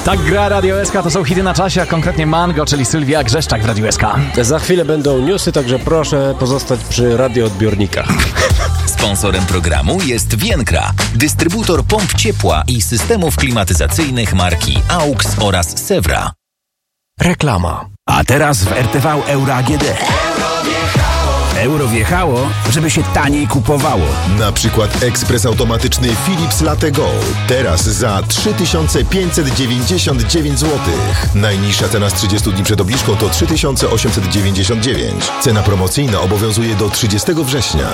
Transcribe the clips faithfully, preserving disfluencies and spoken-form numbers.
Tak gra Radio S K, to są hity na czasie, a konkretnie Mango, czyli Sylwia Grzeszczak w Radio S K. Za chwilę będą newsy, także proszę pozostać przy radioodbiornikach. Sponsorem programu jest Vienkra, dystrybutor pomp ciepła i systemów klimatyzacyjnych marki AUX oraz Sewra. Reklama. A teraz w R T V Euro A G D. Euro wjechało, żeby się taniej kupowało. Na przykład ekspres automatyczny Philips Latte Go. Teraz za trzy tysiące pięćset dziewięćdziesiąt dziewięć złotych. Najniższa cena z trzydziestu dni przed obniżką to trzy tysiące osiemset dziewięćdziesiąt dziewięć. Cena promocyjna obowiązuje do trzydziestego września.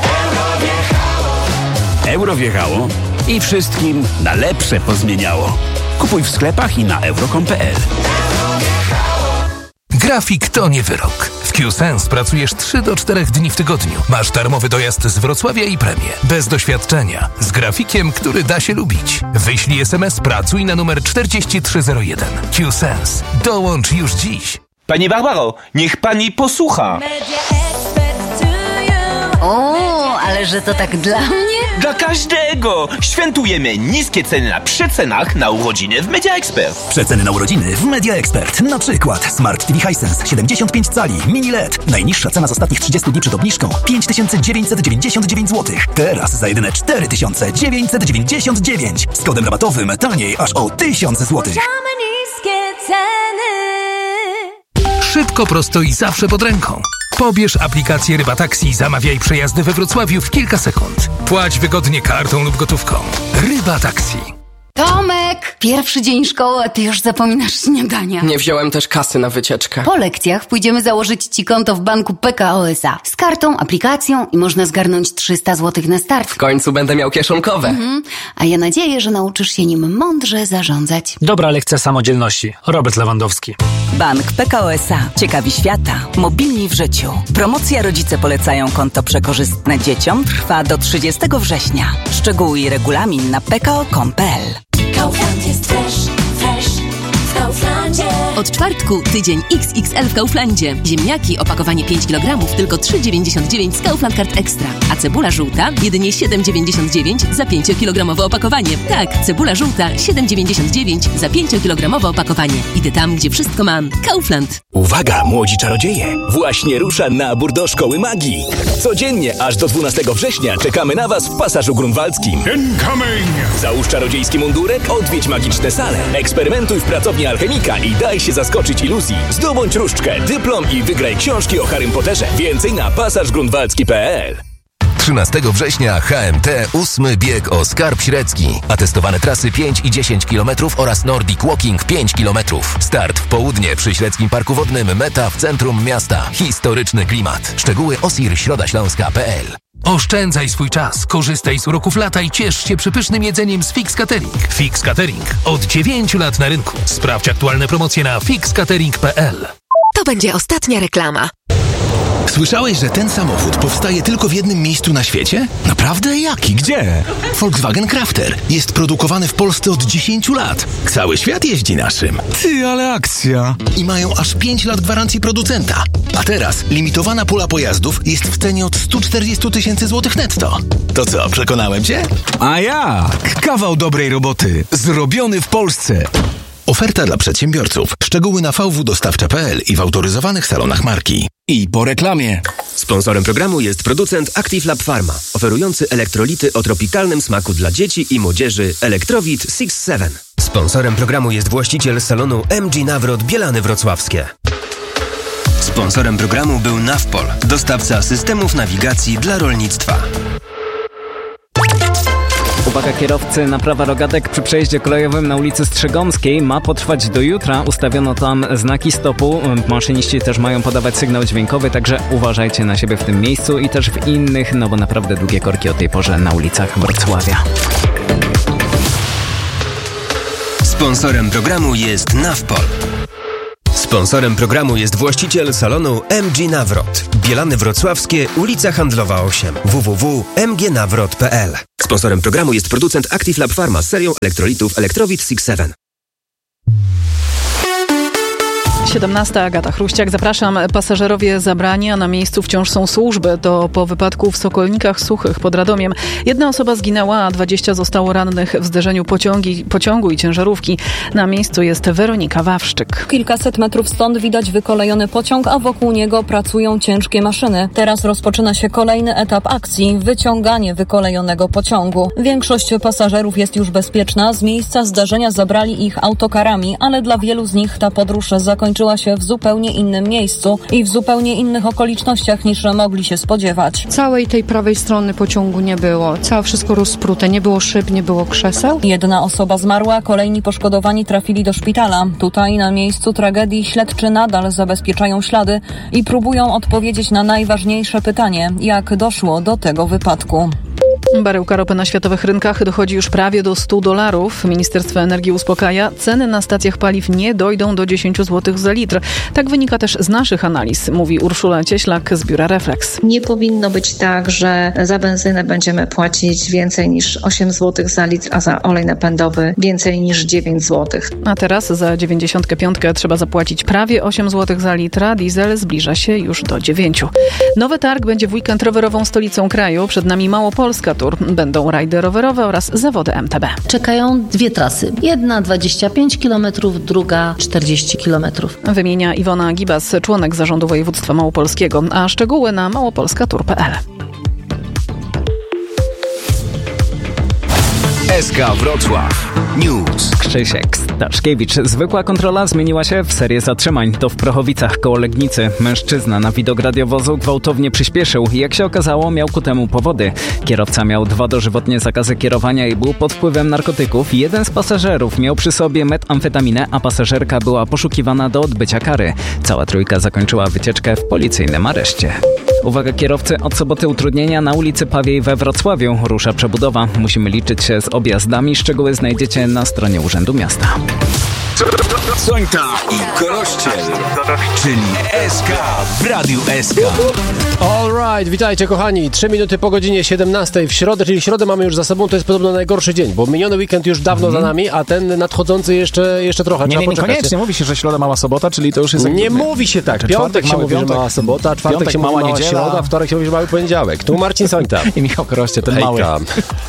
Euro wjechało i wszystkim na lepsze pozmieniało. Kupuj w sklepach i na euro kropka com kropka p l. Grafik to nie wyrok. W Q-Sense pracujesz trzy do czterech dni w tygodniu. Masz darmowy dojazd z Wrocławia i premię. Bez doświadczenia. Z grafikiem, który da się lubić. Wyślij es em es Pracuj na numer czterdzieści trzy zero jeden. Q-Sense. Dołącz już dziś. Pani Barbaro, niech pani posłucha. O, ale że to tak dla mnie? Dla każdego! Świętujemy niskie ceny na przecenach na urodziny w Media Expert. Przeceny na urodziny w Media Expert. Na przykład Smart T V Hisense siedemdziesiąt pięć cali, mini L E D. Najniższa cena z ostatnich trzydziestu dni przed obniżką pięć tysięcy dziewięćset dziewięćdziesiąt dziewięć złotych. Teraz za jedyne cztery tysiące dziewięćset dziewięćdziesiąt dziewięć. Z kodem rabatowym taniej aż o tysiąc złotych. Niskie ceny. Szybko, prosto i zawsze pod ręką. Pobierz aplikację Ryba Taxi i zamawiaj przejazdy we Wrocławiu w kilka sekund. Płać wygodnie kartą lub gotówką. Ryba Taxi. Tomek! Pierwszy dzień szkoły, a ty już zapominasz śniadania. Nie wziąłem też kasy na wycieczkę. Po lekcjach pójdziemy założyć ci konto w banku P K O S A. Z kartą, aplikacją i można zgarnąć trzysta złotych na start. W końcu będę miał kieszonkowe. Mhm. A ja nadzieję, że nauczysz się nim mądrze zarządzać. Dobra lekcja samodzielności. Robert Lewandowski. Bank P K O S A. Ciekawi świata. Mobilni w życiu. Promocja Rodzice polecają konto przekorzystne dzieciom trwa do trzydziestego września. Szczegóły i regulamin na p k o kropka com kropka p l. Kaufland jest fresh, fresh w Kauflandzie. Od czwartku tydzień iks iks el w Kauflandzie. Ziemniaki, opakowanie pięć kilogramów, tylko trzy dziewięćdziesiąt dziewięć z Kaufland Card Extra. A cebula żółta jedynie siedem dziewięćdziesiąt dziewięć za pięciokilogramowe opakowanie. Tak, cebula żółta siedem dziewięćdziesiąt dziewięć za pięciokilogramowe opakowanie. Idę tam, gdzie wszystko mam. Kaufland. Uwaga, młodzi czarodzieje! Właśnie rusza nabór do Szkoły Magii. Codziennie aż do dwunastego września czekamy na Was w Pasażu Grunwaldzkim. Incoming! Załóż czarodziejski mundurek, odwiedź magiczne sale, eksperymentuj w pracowni alchemika i daj się zaskoczyć iluzji. Zdobądź różdżkę, dyplom i wygraj książki o Harrym Potterze. Więcej na pasaż grunwaldzki kropka p l. trzynastego września H M T ósmy bieg o Skarb Średzki. Atestowane trasy pięć i dziesięć kilometrów oraz Nordic Walking pięć kilometrów. Start w południe przy Średzkim Parku Wodnym, meta w centrum miasta. Historyczny klimat. Szczegóły o s i r środa śląska kropka p l. Oszczędzaj swój czas, korzystaj z uroków lata i ciesz się przepysznym jedzeniem z Fix Catering. Fix Catering. Od dziewięciu lat na rynku. Sprawdź aktualne promocje na fix catering kropka p l. To będzie ostatnia reklama. Słyszałeś, że ten samochód powstaje tylko w jednym miejscu na świecie? Naprawdę? Jaki? Gdzie? Volkswagen Crafter. Jest produkowany w Polsce od dziesięciu lat. Cały świat jeździ naszym. Ty, ale akcja. I mają aż pięć lat gwarancji producenta. A teraz limitowana pula pojazdów jest w cenie od stu czterdziestu tysięcy złotych netto. To co, przekonałem cię? A jak? Kawał dobrej roboty. Zrobiony w Polsce. Oferta dla przedsiębiorców. Szczegóły na v w dostawcza kropka p l i w autoryzowanych salonach marki. I po reklamie. Sponsorem programu jest producent Active Lab Pharma, oferujący elektrolity o tropikalnym smaku dla dzieci i młodzieży Electrowit six seven. Sponsorem programu jest właściciel salonu M G Nawrot Bielany Wrocławskie. Sponsorem programu był Navpol, dostawca systemów nawigacji dla rolnictwa. Uwaga kierowcy, naprawa rogatek przy przejeździe kolejowym na ulicy Strzegomskiej ma potrwać do jutra. Ustawiono tam znaki stopu. Maszyniści też mają podawać sygnał dźwiękowy, także uważajcie na siebie w tym miejscu i też w innych, no bo naprawdę długie korki o tej porze na ulicach Wrocławia. Sponsorem programu jest Navpol. Sponsorem programu jest właściciel salonu M G Nawrot. Bielany Wrocławskie, ulica Handlowa osiem. w w w kropka m g nawrot kropka p l. Sponsorem programu jest producent Active Lab Pharma z serią elektrolitów Electrowit six seven. siedemnasta, Agata Chruściak. Zapraszam. Pasażerowie zabrani, a na miejscu wciąż są służby. To po wypadku w Sokolnikach Suchych pod Radomiem. Jedna osoba zginęła, a dwadzieścia zostało rannych w zderzeniu pociągi, pociągu i ciężarówki. Na miejscu jest Weronika Wawrzyk. Kilkaset metrów stąd widać wykolejony pociąg, a wokół niego pracują ciężkie maszyny. Teraz rozpoczyna się kolejny etap akcji – wyciąganie wykolejonego pociągu. Większość pasażerów jest już bezpieczna. Z miejsca zdarzenia zabrali ich autokarami, ale dla wielu z nich ta podróż zakończyła się w zupełnie innym miejscu i w zupełnie innych okolicznościach niż mogli się spodziewać. Całej tej prawej strony pociągu nie było. Całe wszystko rozprute. Nie było szyb, nie było krzeseł. Jedna osoba zmarła, kolejni poszkodowani trafili do szpitala. Tutaj na miejscu tragedii śledczy nadal zabezpieczają ślady i próbują odpowiedzieć na najważniejsze pytanie, jak doszło do tego wypadku. Baryłka ropy na światowych rynkach dochodzi już prawie do stu dolarów. Ministerstwo Energii uspokaja, ceny na stacjach paliw nie dojdą do dziesięć złotych za litr. Tak wynika też z naszych analiz, mówi Urszula Cieślak z biura Reflex. Nie powinno być tak, że za benzynę będziemy płacić więcej niż osiem złotych za litr, a za olej napędowy więcej niż dziewięć złotych. A teraz za dziewięćdziesiątkę pięć trzeba zapłacić prawie osiem złotych za litr, a diesel zbliża się już do dziewięciu. Nowy Targ będzie w weekend rowerową stolicą kraju. Przed nami Małopolska Tour. Będą rajdy rowerowe oraz zawody M T B. Czekają dwie trasy. Jedna dwadzieścia pięć kilometrów, druga czterdzieści kilometrów. Wymienia Iwona Gibas, członek zarządu województwa małopolskiego, a szczegóły na małopolska tour kropka p l. S K Wrocław News. Krzysiek Staszkiewicz. Zwykła kontrola zmieniła się w serię zatrzymań. To w Prochowicach koło Legnicy. Mężczyzna na widok radiowozu gwałtownie przyspieszył. Jak się okazało, miał ku temu powody. Kierowca miał dwa dożywotnie zakazy kierowania i był pod wpływem narkotyków. Jeden z pasażerów miał przy sobie metamfetaminę, a pasażerka była poszukiwana do odbycia kary. Cała trójka zakończyła wycieczkę w policyjnym areszcie. Uwaga kierowcy, od soboty utrudnienia na ulicy Pawiej we Wrocławiu. Rusza przebudowa. Musimy liczyć się z objazdami. Szczegóły znajdziecie na stronie Urzędu Miasta. Sońta i Korościel, czyli S K w Radiu S K. Alright, witajcie kochani. Trzy minuty po godzinie siedemnastej w środę, czyli środę mamy już za sobą. To jest podobno najgorszy dzień, bo miniony weekend już dawno mm. za nami, a ten nadchodzący jeszcze, jeszcze trochę. Nie, nie, niekoniecznie. Mówi się, że środa mała sobota, czyli to już jest... Nie mówi się tak. Piątek się mówi, że mała sobota, czwartek się mówi mała środa, wtorek się mówi, że mały poniedziałek. Tu Marcin Sońta. I Michał Koroście, ten mały.